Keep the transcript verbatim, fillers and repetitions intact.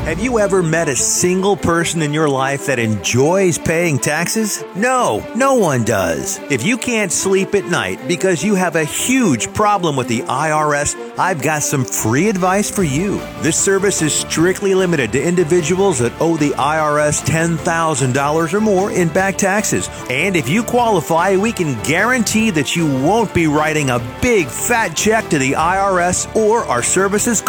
Have you ever met a single person in your life that enjoys paying taxes? No, no one does. If you can't sleep at night because you have a huge problem with the I R S, I've got some free advice for you. This service is strictly limited to individuals that owe the I R S ten thousand dollars or more in back taxes. And if you qualify, we can guarantee that you won't be writing a big fat check to the I R S or our services